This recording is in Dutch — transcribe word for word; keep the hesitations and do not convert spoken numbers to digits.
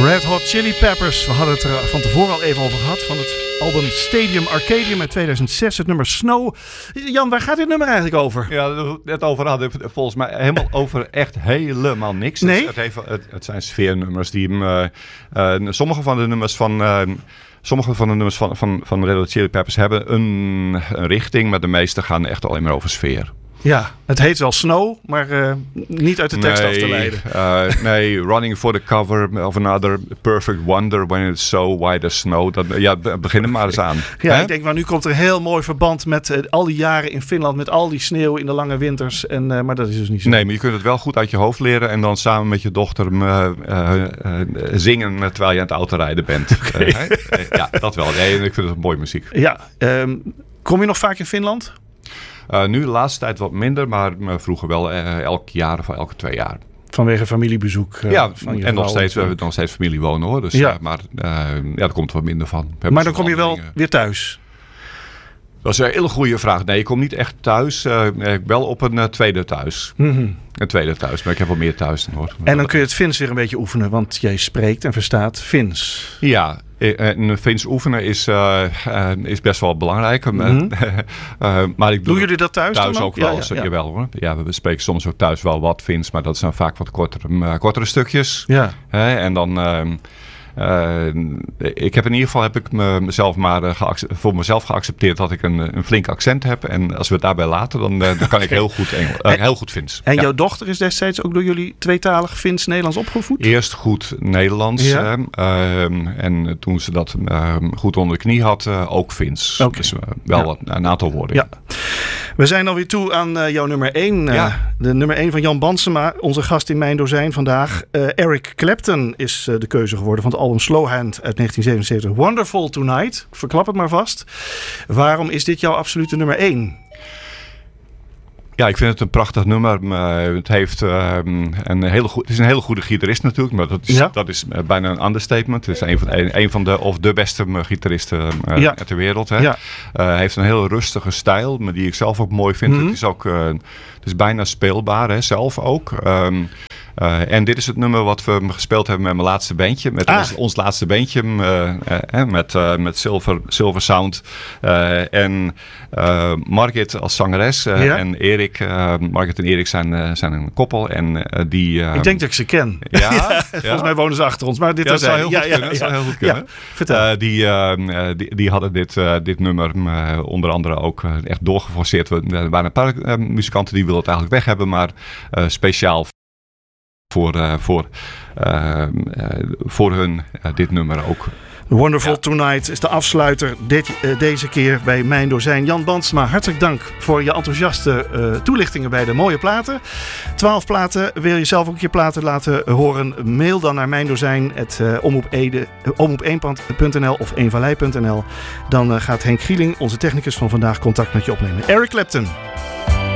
Red Hot Chili Peppers. We hadden het er van tevoren al even over gehad. Van het album Stadium Arcadium uit tweeduizend zes. Het nummer Snow. Jan, waar gaat dit nummer eigenlijk over? Ja, net over hadden we volgens mij helemaal over echt helemaal niks. Nee? Het, het, heeft, het, het zijn sfeernummers die hem... Uh, uh, sommige van de nummers van... Uh, Sommige van de nummers van, van, van Red Hot Chili Peppers hebben een, een richting. Maar de meeste gaan echt alleen maar over sfeer. Ja, het heet wel Snow, maar uh, niet uit de tekst nee, af te leiden. Uh, nee, Running for the Cover of Another Perfect Wonder When It's So White as Snow. Dat, ja, begin er maar eens aan. Ja, Hè? ik denk, maar nu komt er een heel mooi verband met uh, al die jaren in Finland. Met al die sneeuw in de lange winters. En, uh, maar dat is dus niet zo. Nee, maar je kunt het wel goed uit je hoofd leren. En dan samen met je dochter uh, uh, uh, zingen terwijl je aan het autorijden bent. Okay. Uh, uh, ja, dat wel. Nee, ik vind het mooie muziek. Ja, um, kom je nog vaak in Finland? Uh, nu de laatste tijd wat minder, maar uh, vroeger wel uh, elk jaar of elke twee jaar. Vanwege familiebezoek. Uh, ja, van je en nog steeds, we uh, hebben nog steeds familie wonen hoor. Dus, ja. uh, maar uh, ja, daar komt er wat minder van. Maar dan kom je wel dingen. weer thuis? Dat is een hele goede vraag. Nee, ik kom niet echt thuis. Uh, ik bel op een uh, tweede thuis. Mm-hmm. Een tweede thuis, maar ik heb wel meer thuis dan hoor. En dan kun je het Fins weer een beetje oefenen, want jij spreekt en verstaat Fins. Ja, en Fins oefenen is, uh, uh, is best wel belangrijk. Mm-hmm. uh, maar ik doe Doen jullie dat thuis, thuis dan ook wel? Ja, ja, ja. Jawel hoor. Ja, we spreken soms ook thuis wel wat Fins, maar dat zijn vaak wat kortere, uh, kortere stukjes. Ja. Uh, en dan... Uh, Uh, ik heb in ieder geval heb ik me, mezelf maar uh, voor mezelf geaccepteerd dat ik een, een flink accent heb. En als we het daarbij laten, dan, uh, dan kan ik heel goed, Engel, uh, heel goed Fins. En ja. jouw dochter is destijds ook door jullie tweetalig Fins-Nederlands opgevoed? Eerst goed Nederlands. Ja. Uh, en toen ze dat uh, goed onder de knie had, uh, ook Fins. Okay. Dus uh, wel ja. wat, een aantal woorden. Ja. We zijn alweer toe aan uh, jouw nummer één. Uh, ja. De nummer één van Jan Bansema, onze gast in Mijn Dozijn vandaag. Uh, Eric Clapton is uh, de keuze geworden van het album Slowhand uit negentien zevenenzeventig. Wonderful Tonight. Ik verklap het maar vast. Waarom is dit jouw absolute nummer één? Ja, ik vind het een prachtig nummer. Uh, het, heeft, uh, een hele go- het is een hele goede gitarist natuurlijk, maar dat is, ja. dat is uh, bijna een understatement. Het is een van de, een, een van de of de beste gitaristen uh, ja. ter wereld. Hè. Ja. Uh, hij heeft een heel rustige stijl, maar die ik zelf ook mooi vind. Mm-hmm. Het is ook uh, het is bijna speelbaar, hè, zelf ook. Um, Uh, en dit is het nummer wat we gespeeld hebben met mijn laatste bandje. Met ah. ons, ons laatste bandje. Uh, uh, met uh, met Silver, Silver Sound. Uh, en uh, Margit als zangeres. Uh, ja. En Erik. Uh, Margit en Erik zijn, uh, zijn een koppel. En uh, die... Uh, ik denk dat ik ze ken. Ja? ja volgens ja? mij wonen ze achter ons. Maar dit ja, dat zou heel ja, goed ja, kunnen. Ja, dat ja. zou heel goed kunnen. Ja. Vertel. Uh, die, uh, die, die hadden dit, uh, dit nummer uh, onder andere ook uh, echt doorgeforceerd. Er waren een paar uh, muzikanten die wilden het eigenlijk weg hebben. Maar uh, speciaal... Voor, uh, voor, uh, uh, voor hun uh, dit nummer ook. Wonderful ja. Tonight is de afsluiter dit, uh, deze keer bij Mijn Dozijn. Jan Bansema, hartelijk dank voor je enthousiaste uh, toelichtingen bij de mooie platen. Twaalf platen. Wil je zelf ook je platen laten horen? Mail dan naar mijndozijn at omroep één punt n l of eenvallei punt n l. Dan uh, gaat Henk Gieling, onze technicus van vandaag, contact met je opnemen. Eric Clapton.